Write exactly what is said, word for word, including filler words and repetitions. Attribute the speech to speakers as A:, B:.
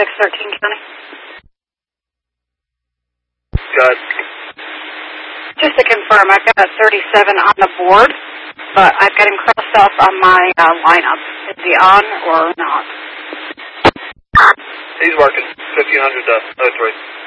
A: six thirteen County.
B: Good.
A: Just to confirm, I've got a thirty-seven on the board, but I've got him crossed off on my uh, lineup. Is he on or not?
B: He's working. fifteen hundred to oh three.